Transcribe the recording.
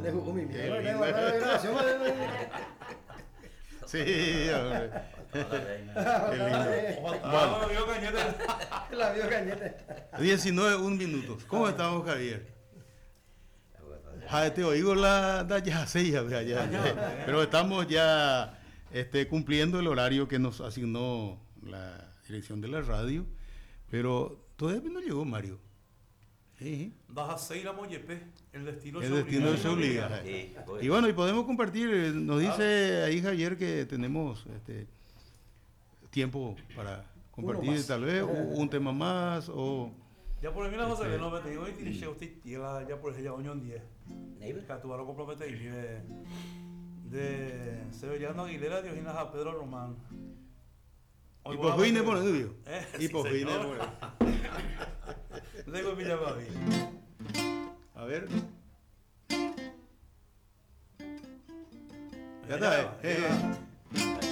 de Jumi. Qué lindo. Sí, hombre. Qué lindo. La vio Cañete. 19, un minuto. ¿Cómo estamos, Javier? Te oigo la ya sé, pero estamos ya cumpliendo el horario que nos asignó la dirección de la radio, pero todavía no llegó Mario. Sí. El destino se obliga. Y bueno, y podemos compartir, nos dice ahí Javier que tenemos tiempo para compartir tal vez un tema más o... Ya por el mina José que no me digo y usted ya por el ya unión 10. Que tu lo compromete y de Severiano Aguilera de Ojinas a Pedro Román. Y por fin por el y por fin Luego mi llama a ver. Ya está.